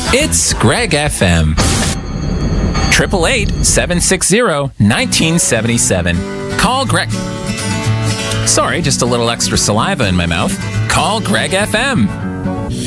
It's Greg FM. 888-760-1977. Call Greg. Sorry, just a little extra saliva in my mouth. Call Greg FM.